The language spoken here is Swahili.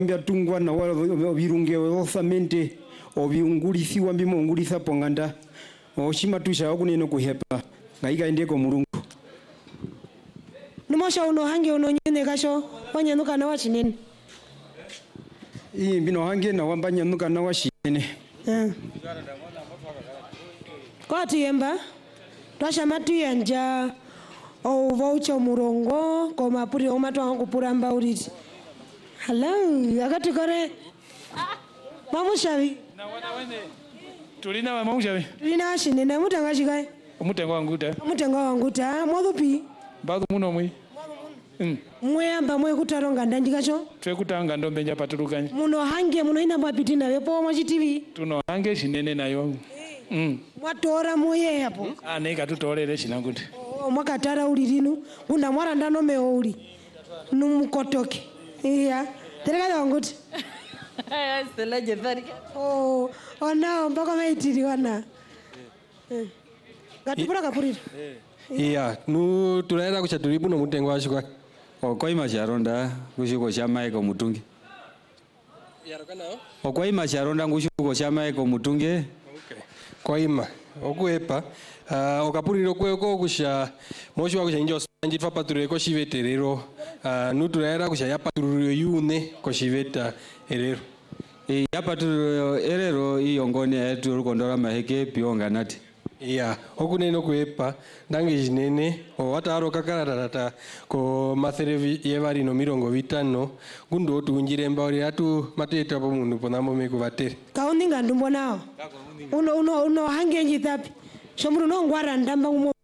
mbia tungwa na wala virunge othamenti obiungulisiwa mbimo ungulisa ponganda oshima tusha okuneno kuhepa ngaiga endeko mulungu Numosha uno hange uno nyene kasho wanyanuka na wachinene mbino hange na wambanyanuka na washine kwa tuyemba twasha matu yanja o voucho murongo ko mapuri o matu wangu puramba uriti hello akati kore mamushavi na wana wene tulina wa mamushavi tulina shine na mutanga shikai umutengo wanguta modhupi bado muno mwi mweyamba mwe kutaronga ndanjikacho twe kutanga ndombe nja patulukanye muno hange muno ina mbapiti nawe po mwa TV tuno hange shinene nayo mwatora moye hapo neka tutolele shinanguti mwakatara uli rinu kuna mwara ndano meuli numukotoke iya tereka wanguti Selaje tharika ona mpaka maitiri wana gatupura kapurira iya nu tulaenda kuchaturibu no mutengo washikwa okwaima charonda kushiko cha Michael Mutungi okwaima charonda kushiko cha Michael Mutungi kwaima okuepa okapuriro kweko kusha moshi wa kusha injo sanji twapaturire ko shiveterero nu tulaenda kusha yapaturiro yune ko shiveta erero yapaturiro erero iyongoni yetu rukondora maheke pionganati iya okuneno kuepa ndange jinene wataro kakarata ko matherevi yevari no 50 gundo otunjire mbauri atu mateta po mundu ponamo mekuvatere kauninga ndumbo nao uno hange njitapi shomuru no ngwara ndamba